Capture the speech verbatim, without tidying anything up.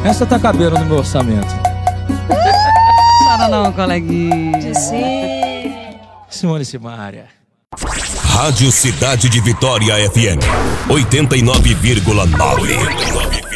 Essa tá cabendo no meu orçamento. Chora não, coleguinha. Sim. Simone Simaria. Rádio Cidade de Vitória F M oitenta e nove vírgula nove.